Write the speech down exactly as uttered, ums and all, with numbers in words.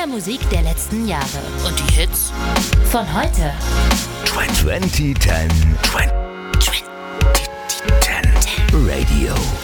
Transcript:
der Musik der letzten Jahre. Und die Hits von heute. zwanzig zehn. zwanzig zehn Radio.